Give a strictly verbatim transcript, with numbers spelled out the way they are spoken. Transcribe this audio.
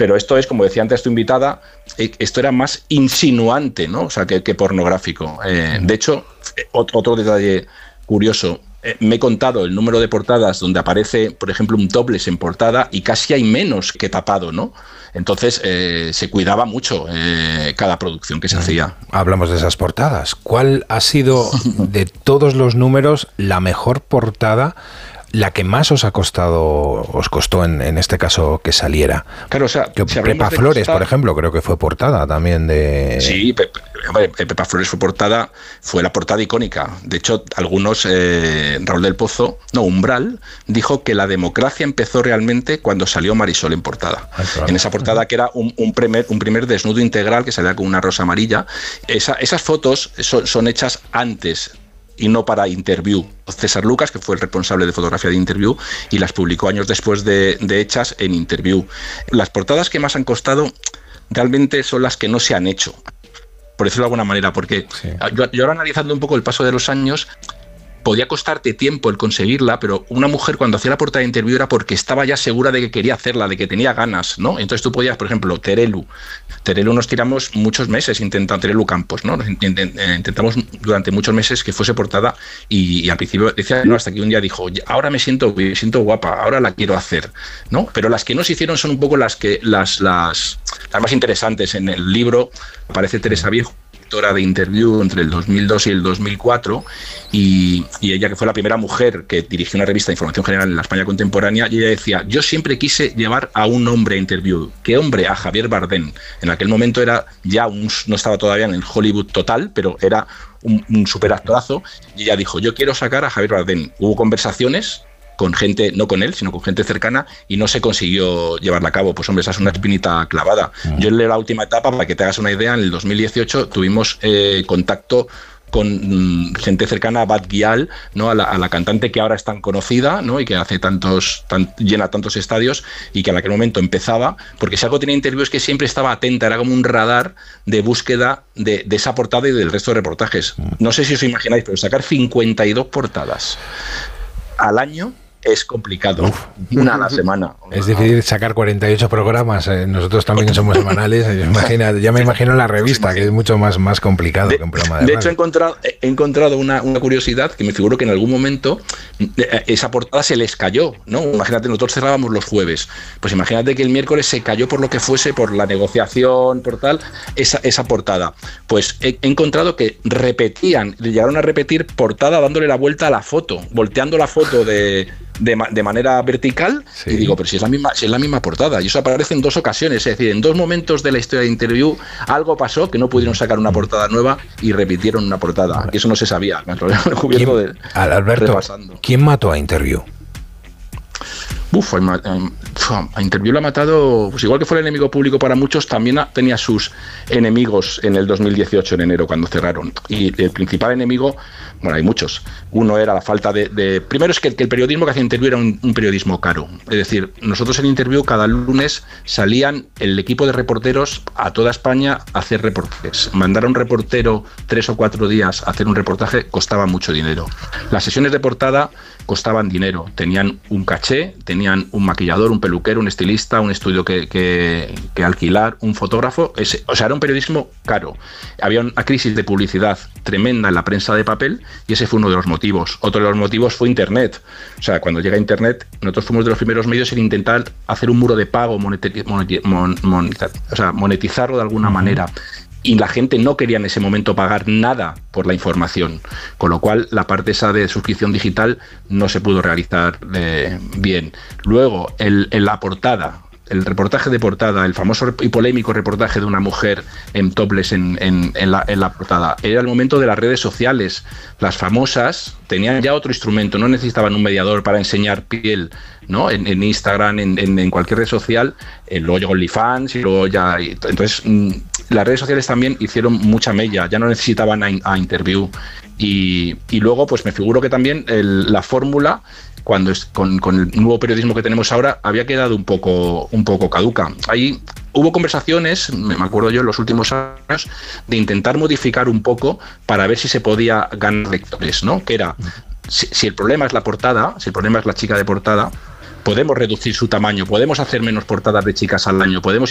pero esto es, como decía antes tu invitada, esto era más insinuante, ¿no? O sea, que, que pornográfico. Eh, de hecho, otro, otro detalle curioso, eh, me he contado el número de portadas donde aparece, por ejemplo, un topless en portada y casi hay menos que tapado, ¿no? Entonces, eh, se cuidaba mucho eh, cada producción que se hacía. Hablamos de esas portadas. ¿Cuál ha sido, de todos los números, la mejor portada, la que más os ha costado, os costó en, en este caso que saliera? Claro, o sea, que si Pepa Flores, costar... por ejemplo, creo que fue portada también de... Sí, Pe Pe Pepa Flores fue portada, fue la portada icónica. De hecho, algunos, eh, Raúl del Pozo, no, Umbral, dijo que la democracia empezó realmente cuando salió Marisol en portada. Ay, claro. En esa portada que era un, un, primer, un primer desnudo integral que salía con una rosa amarilla. Esa, esas fotos son, son hechas antes y no para Interview. César Lucas, que fue el responsable de fotografía de Interview, y las publicó años después de, de hechas en Interview. Las portadas que más han costado realmente son las que no se han hecho, por decirlo de alguna manera, porque sí. yo, yo ahora analizando un poco el paso de los años, podía costarte tiempo el conseguirla, pero una mujer cuando hacía la portada de Interview era porque estaba ya segura de que quería hacerla, de que tenía ganas, ¿no? Entonces tú podías, por ejemplo, Terelu. Terelu nos tiramos muchos meses intentando, Terelu Campos, ¿no? Intentamos durante muchos meses que fuese portada y, y al principio decía, no, hasta que un día dijo, ahora me siento, me siento guapa, ahora la quiero hacer, ¿no? Pero las que no se hicieron son un poco las que las, las, las más interesantes. En el libro aparece Teresa Viejo, de Interview entre el dos mil dos y el dos mil cuatro, y, y ella, que fue la primera mujer que dirigió una revista de información general en la España contemporánea, y ella decía, yo siempre quise llevar a un hombre a Interview. ¿Qué hombre? A Javier Bardem. En aquel momento era ya un, no estaba todavía en el Hollywood total, pero era un, un superactorazo, y ella dijo, yo quiero sacar a Javier Bardem. Hubo conversaciones con gente, no con él, sino con gente cercana, y no se consiguió llevarla a cabo. Pues hombre, esa es una espinita clavada. Uh-huh. Yo en la última etapa, para que te hagas una idea, en el dos mil dieciocho tuvimos eh, contacto con mm, gente cercana a Bat Gyal, ¿no? a, la, a la cantante que ahora es tan conocida, ¿no? y que hace tantos, tan, llena tantos estadios, y que en aquel momento empezaba, porque si algo tenía Interview es que siempre estaba atenta, era como un radar de búsqueda de, de esa portada y del resto de reportajes. Uh-huh. No sé si os imagináis, pero sacar cincuenta y dos portadas al año es complicado. Uf. Una a la semana. Es difícil sacar cuarenta y ocho programas. Eh, nosotros también somos semanales. Imagina, ya me imagino la revista, que es mucho más, más complicado de, que un programa de De radio. hecho, he encontrado, he encontrado una, una curiosidad que me figuro que en algún momento esa portada se les cayó, ¿no? Imagínate, nosotros cerrábamos los jueves. Pues imagínate que el miércoles se cayó por lo que fuese, por la negociación, por tal, esa, esa portada. Pues he, he encontrado que repetían, llegaron a repetir portada dándole la vuelta a la foto, volteando la foto de... De, de manera vertical, sí. Y digo, pero si es la misma, si es la misma portada, y eso aparece en dos ocasiones, es decir, en dos momentos de la historia de Interview algo pasó que no pudieron sacar una portada nueva y repitieron una portada, y eso no se sabía. Me lo cubierto de, Alberto, repasando. ¿Quién mató a Interview? Uf, a Interview la ha matado, pues igual que fue el enemigo público para muchos, también tenía sus enemigos en el dos mil dieciocho, en enero, cuando cerraron. Y el principal enemigo, bueno, hay muchos. Uno era la falta de... de primero es que, que el periodismo que hacía Interview era un, un periodismo caro. Es decir, nosotros en Interview cada lunes salían el equipo de reporteros a toda España a hacer reportajes. Mandar a un reportero tres o cuatro días a hacer un reportaje costaba mucho dinero. Las sesiones de portada costaban dinero. Tenían un caché, tenían un maquillador, un peluquero, un estilista, un estudio que, que, que alquilar, un fotógrafo. Ese, o sea, era un periodismo caro. Había una crisis de publicidad tremenda en la prensa de papel, y ese fue uno de los motivos. Otro de los motivos fue Internet. O sea, cuando llega Internet, nosotros fuimos de los primeros medios en intentar hacer un muro de pago, monetiz, monetiz, monetiz, o sea, monetizarlo de alguna manera. Y la gente no quería en ese momento pagar nada por la información, con lo cual la parte esa de suscripción digital no se pudo realizar eh, bien. Luego, el, el, la portada, el reportaje de portada, el famoso y polémico reportaje de una mujer en topless en, en, en, la, en la portada, era el momento de las redes sociales. Las famosas tenían ya otro instrumento, no necesitaban un mediador para enseñar piel, ¿no? En, en Instagram, en, en, en cualquier red social, eh, luego llegó OnlyFans y luego ya... Y, entonces, mmm, las redes sociales también hicieron mucha mella, ya no necesitaban a, a Interview. Y, y luego, pues me figuro que también el, la fórmula, cuando es, con, con el nuevo periodismo que tenemos ahora, había quedado un poco, un poco caduca. Ahí hubo conversaciones, me acuerdo yo en los últimos años, de intentar modificar un poco para ver si se podía ganar lectores, ¿no? Que era, si, si el problema es la portada, si el problema es la chica de portada, podemos reducir su tamaño, podemos hacer menos portadas de chicas al año, podemos